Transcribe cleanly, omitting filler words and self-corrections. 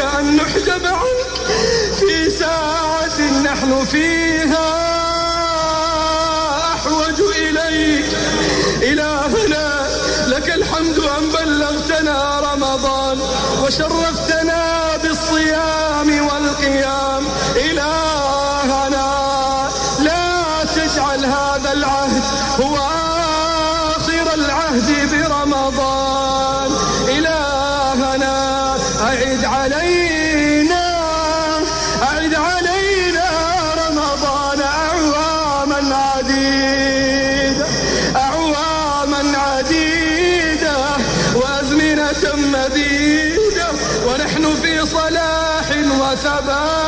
أن نحجب عنك في ساعة نحن فيها أحوج إليك. إلهنا لك الحمد أن بلغتنا رمضان وشرفتنا بالصيام والقيام. إلهنا لا تجعل هذا العهد هو آخر العهد برمضان. إلهنا أعد علينا رمضان أعواما عديدة وأزمنة مديدة ونحن في صلاح وثبات